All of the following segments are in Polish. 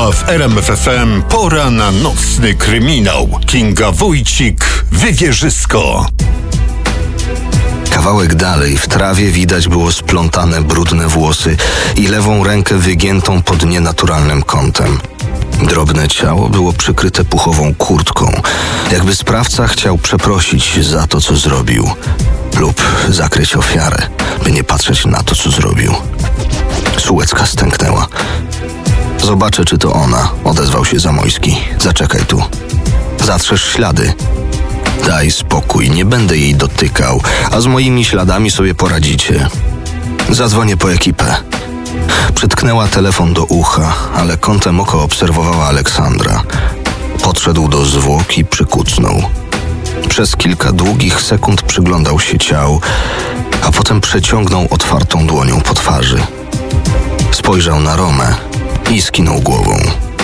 A w RMF FM pora na nocny kryminał. Kinga Wójcik, Wywierzysko. Kawałek dalej w trawie widać było splątane brudne włosy i lewą rękę wygiętą pod nienaturalnym kątem. Drobne ciało było przykryte puchową kurtką, jakby sprawca chciał przeprosić za to, co zrobił, lub zakryć ofiarę, by nie patrzeć na to, co zrobił. Sułecka stęknęła. Zobaczę, czy to ona, odezwał się Zamojski. Zaczekaj tu. Zatrzesz ślady. Daj spokój, nie będę jej dotykał, a z moimi śladami sobie poradzicie. Zadzwonię po ekipę. Przytknęła telefon do ucha, ale kątem oka obserwowała Aleksandra. Podszedł do zwłok i przykucnął. Przez kilka długich sekund przyglądał się ciału, a potem przeciągnął otwartą dłonią po twarzy. Spojrzał na Romę i skinął głową.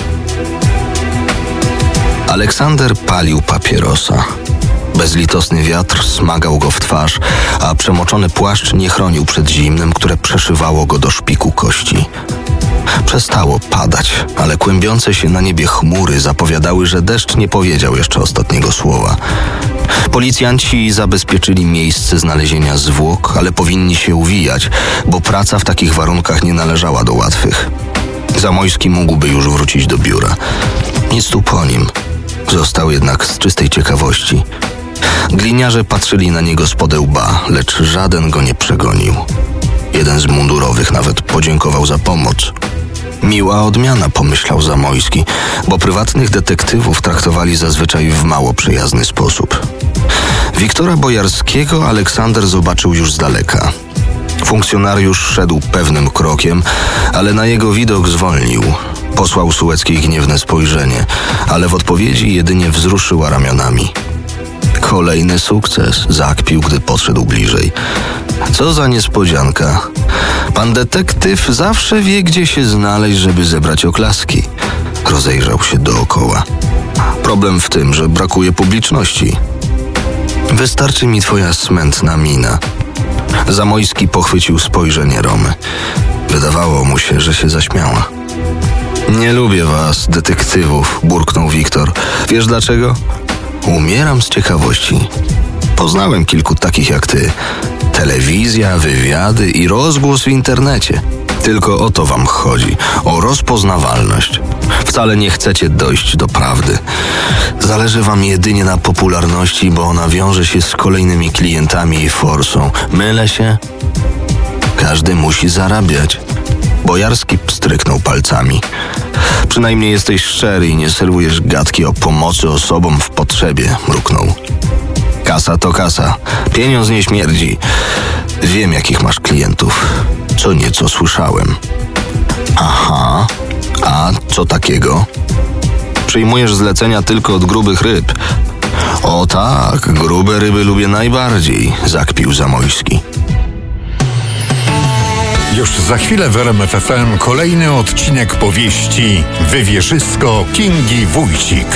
Aleksander palił papierosa. Bezlitosny wiatr smagał go w twarz, a przemoczony płaszcz nie chronił przed zimnem, które przeszywało go do szpiku kości. Przestało padać, ale kłębiące się na niebie chmury zapowiadały, że deszcz nie powiedział jeszcze ostatniego słowa. Policjanci zabezpieczyli miejsce znalezienia zwłok, ale powinni się uwijać, bo praca w takich warunkach nie należała do łatwych. Zamojski mógłby już wrócić do biura. Nic tu po nim. Został jednak z czystej ciekawości. Gliniarze patrzyli na niego spod łba, lecz żaden go nie przegonił. Jeden z mundurowych nawet podziękował za pomoc. Miła odmiana, pomyślał Zamojski, bo prywatnych detektywów traktowali zazwyczaj w mało przyjazny sposób. Wiktora Bojarskiego Aleksander zobaczył już z daleka. Funkcjonariusz szedł pewnym krokiem, ale na jego widok zwolnił. Posłał Sułeckiej gniewne spojrzenie, ale w odpowiedzi jedynie wzruszyła ramionami. Kolejny sukces, zakpił, gdy podszedł bliżej. Co za niespodzianka. Pan detektyw zawsze wie, gdzie się znaleźć, żeby zebrać oklaski. Rozejrzał się dookoła. Problem w tym, że brakuje publiczności. Wystarczy mi twoja smętna mina. Zamojski pochwycił spojrzenie Romy. Wydawało mu się, że się zaśmiała. Nie lubię was, detektywów, burknął Wiktor. Wiesz dlaczego? Umieram z ciekawości. Poznałem kilku takich jak ty. Telewizja, wywiady i rozgłos w internecie. Tylko o to wam chodzi. O rozpoznawalność. Wcale nie chcecie dojść do prawdy. Zależy wam jedynie na popularności, bo ona wiąże się z kolejnymi klientami i forsą. Mylę się? Każdy musi zarabiać. Bojarski pstryknął palcami. Przynajmniej jesteś szczery i nie serwujesz gadki o pomocy osobom w potrzebie, mruknął. Kasa to kasa. Pieniądz nie śmierdzi. Wiem, jakich masz klientów. Co nieco słyszałem. Aha. A co takiego? Przyjmujesz zlecenia tylko od grubych ryb. O tak, grube ryby lubię najbardziej, zakpił Zamojski. Już za chwilę w RMF FM kolejny odcinek powieści Wywierzysko Kingi Wójcik.